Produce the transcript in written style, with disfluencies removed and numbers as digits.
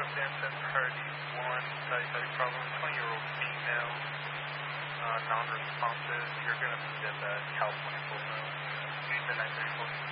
San Priority 1, Saudi problem, 20-year-old female, non-responsive. You're going to meet at the California Bull Mill, the 934.